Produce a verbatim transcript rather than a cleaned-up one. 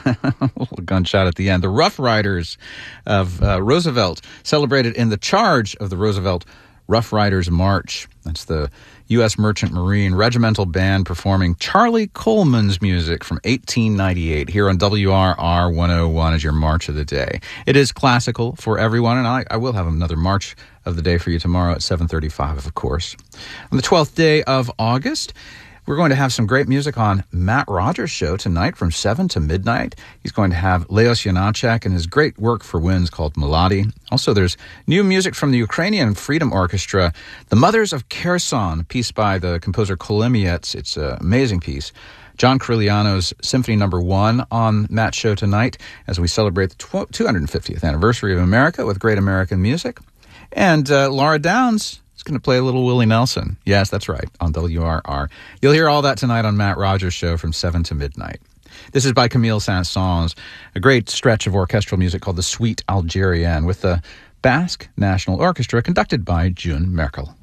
A little gunshot at the end. The Rough Riders of uh, Roosevelt celebrated in the charge of the Roosevelt Rough Riders March. That's the U S Merchant Marine Regimental Band performing Charlie Coleman's music from eighteen ninety-eight here on W R R one oh one as your March of the Day. It is classical for everyone, and I, I will have another March of the Day for you tomorrow at seven thirty-five, of course. On the twelfth day of August, we're going to have some great music on Matt Rogers' show tonight from seven to midnight. He's going to have Leos Janacek and his great work for winds called Melody. Also, there's new music from the Ukrainian Freedom Orchestra, The Mothers of Kherson, a piece by the composer Kolemiets. It's an amazing piece. John Corigliano's Symphony Number One on Matt's show tonight as we celebrate the two hundred fiftieth anniversary of America with great American music. And uh, Laura Downs going to play a little Willie Nelson. Yes, that's right, on W R R. You'll hear all that tonight on Matt Rogers' show from seven to midnight. This is by Camille Saint-Saëns, a great stretch of orchestral music called the Suite Algérienne with the Basque National Orchestra conducted by June Merkel.